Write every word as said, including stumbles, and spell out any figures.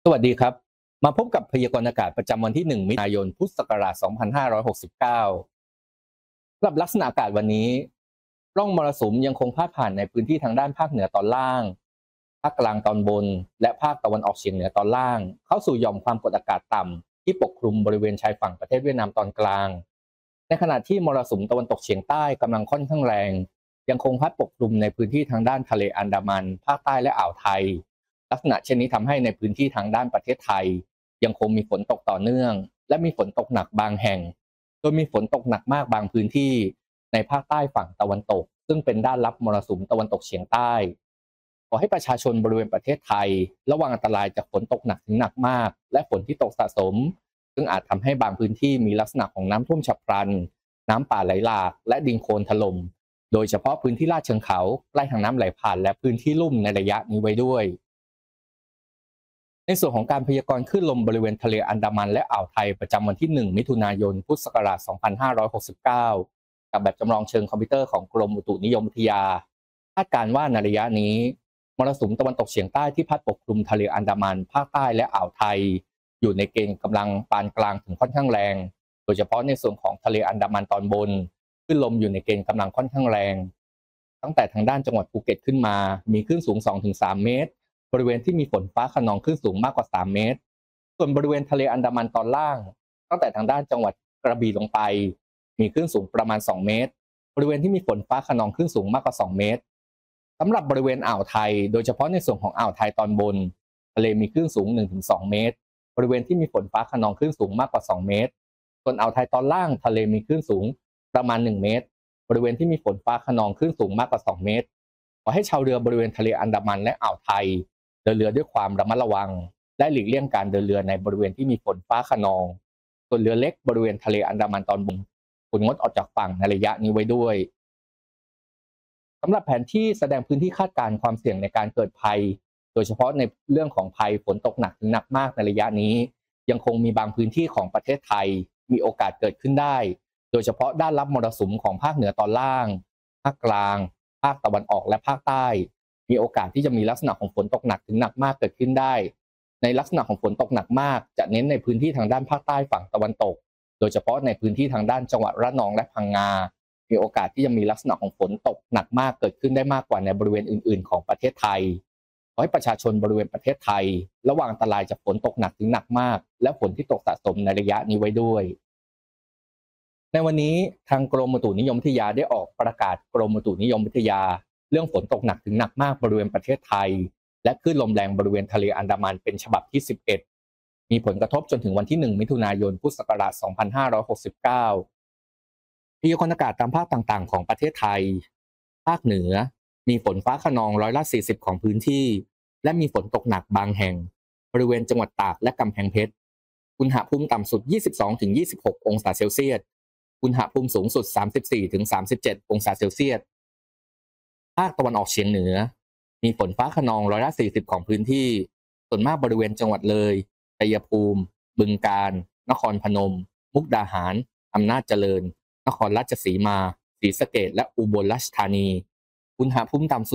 สวัสดีครับ มาพบกับพยากรณ์อากาศประจำวันที่ หนึ่ง มิถุนายน พุทธศักราช สองพันห้าร้อยหกสิบเก้า สำหรับลักษณะอากาศวันนี้ ร่องมรสุมยังคงพาดผ่านในพื้นที่ทางด้านภาคเหนือตอนล่าง ภาคกลางตอนบน และภาคตะวันออกเฉียงเหนือตอนล่าง เข้าสู่หย่อมความกดอากาศต่ำที่ปกคลุมบริเวณชายฝั่งประเทศเวียดนามตอนกลาง ในขณะที่มรสุมตะวันตกเฉียงใต้กำลังค่อนข้างแรง ยังคงพัดปกคลุมในพื้นที่ทางด้านทะเลอันดามัน ภาคใต้และอ่าวไทย ลักษณะเช่นนี้ทำให้ในพื้นที่ทางด้านประเทศไทย ยังคงมีฝนตกต่อเนื่อง และมีฝนตกหนักบางแห่ง โดยมีฝนตกหนักมากบางพื้นที่ในภาคใต้ฝั่งตะวันตก ซึ่งเป็นด้านรับมรสุมตะวันตกเฉียงใต้ ขอให้ประชาชนบริเวณประเทศไทยระวังอันตรายจากฝนตกหนักถึงหนักมาก และฝนที่ตกสะสม ซึ่งอาจทำให้บางพื้นที่มีลักษณะของน้ำท่วมฉับพลัน น้ำป่าไหลหลาก และดินโคลนถล่ม โดยเฉพาะพื้นที่ลาดเชิงเขาใกล้ทางน้ำไหลผ่านและพื้นที่ลุ่มในระยะนี้ไว้ด้วย ในส่วนของการพยากรณ์คลื่นลมบริเวณทะเลอันดามันและอ่าวไทยประจำวันที่ หนึ่ง มิถุนายน พุทธศักราช สองพันห้าร้อยหกสิบเก้า กับแบบจำลองเชิงคอมพิวเตอร์ของกรมอุตุนิยมวิทยา คาดการณ์ว่าในระยะนี้มรสุมตะวันตกเฉียงใต้ที่พัดปกคลุมทะเลอันดามัน ภาคใต้และอ่าวไทย อยู่ในเกณฑ์กำลังปานกลางถึงค่อนข้างแรง โดยเฉพาะในส่วนของทะเลอันดามันตอนบน คลื่นลมอยู่ในเกณฑ์กำลังค่อนข้างแรง ตั้งแต่ทางด้านจังหวัดภูเก็ตขึ้นมา มีคลื่นสูง สองถึงสาม เมตร บริเวณที่มีฝนฟ้าคะนองคลื่นสูงมากกว่า สาม เมตร ส่วนบริเวณทะเลอันดามันตอนล่าง ตั้งแต่ทางด้านจังหวัดกระบี่ลงไป มีคลื่นสูงประมาณ สอง เมตร บริเวณที่มีฝนฟ้าคะนองคลื่นสูงมากกว่า สอง เมตร สำหรับบริเวณอ่าวไทย โดยเฉพาะในส่วนของอ่าวไทยตอนบน ทะเลมีคลื่นสูง หนึ่งถึงสอง เมตร บริเวณที่มีฝนฟ้าคะนองคลื่นสูงมากกว่า สอง เมตร ส่วนอ่าวไทยตอนล่าง ทะเลมีคลื่นสูงประมาณ หนึ่ง เมตร บริเวณที่มีฝนฟ้าคะนองคลื่นสูงมากกว่า สอง เมตร ขอให้ชาวเรือบริเวณทะเลอันดามันและอ่าวไทยเดินเรือด้วยความระมัดระวัง และหลีกเลี่ยงการเดินเรือในบริเวณที่มีฝนฟ้าคะนอง ส่วนเรือเล็กบริเวณทะเลอันดามันตอนบนควรงดออกจากฝั่งในระยะนี้ไว้ด้วย สำหรับแผนที่แสดงพื้นที่คาดการณ์ความเสี่ยงในการเกิดภัย โดยเฉพาะในเรื่องของภัยฝนตกหนักถึงหนักมากในระยะนี้ ยังคงมีบางพื้นที่ของประเทศไทยมีโอกาสเกิดขึ้นได้ โดยเฉพาะด้านรับมรสุมของภาคเหนือตอนล่าง ภาคกลาง ภาคตะวันออกและภาคใต้ มีโอกาสที่จะมีลักษณะของฝนตกหนักถึงหนักมากเกิดขึ้นได้ ในลักษณะของฝนตกหนักมากจะเน้นในพื้นที่ทางด้านภาคใต้ฝั่งตะวันตก โดยเฉพาะในพื้นที่ทางด้านจังหวัดระนองและพังงา มีโอกาสที่จะมีลักษณะของฝนตกหนักมากเกิดขึ้นได้มากกว่าในบริเวณอื่นๆของประเทศไทย ขอให้ประชาชนบริเวณประเทศไทยระวังอันตรายจากฝนตกหนักถึงหนักมากและฝนที่ตกสะสมในระยะนี้ไว้ด้วย ในวันนี้ทางกรมอุตุนิยมวิทยาได้ออกประกาศกรมอุตุนิยมวิทยาเรื่องฝนตกหนักถึงหนักมากบริเวณประเทศไทยและคลื่นลมแรงบริเวณทะเลอันดามันเป็นฉบับที่ สิบเอ็ด มีผลกระทบจนถึงวันที่ หนึ่ง มิถุนายน พุทธศักราช สองพันห้าร้อยหกสิบเก้า พยากรณ์อากาศตามภาคต่างๆของประเทศไทย ภาคเหนือมีฝนฟ้าคะนองร้อยละสี่สิบของพื้นที่และมีฝนตกหนักบางแห่งบริเวณจังหวัดตากและกำแพงเพชรอุณหภูมิต่ำสุด ยี่สิบสองถึงยี่สิบหก องศาเซลเซียสอุณหภูมิสูงสุด สามสิบสี่ถึงสามสิบเจ็ด องศาเซลเซียสภาคตะวันออกเฉียงเหนือมีฝนฟ้าคะนองร้อยละสี่สิบของพื้นที่ส่วนมากบริเวณจังหวัดเลยชัยภูมิบึงกาฬนครพนมมุกดาหารอำนาจเจริญนครราชสีมาศรีสะเกษและอุบลราชธานีอุณหภูมิต่ำสุด